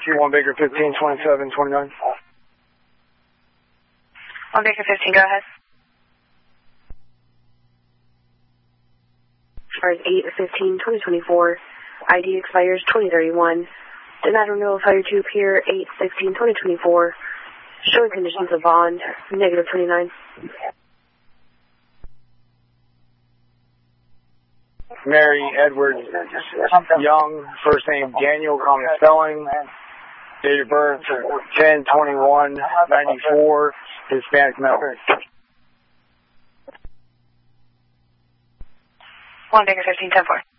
1 Baker 15, 27, 29. 1 Baker 15, go ahead. Cars 8 of 15, 2024. ID expires 2031. Denied renewal failure to appear 8, 16, 2024. Showing conditions of bond, negative 29. Mary Edward Young, first name Daniel, common spelling. Date of birth 10/21/94, Hispanic male. 1 Baker 15, 10-4.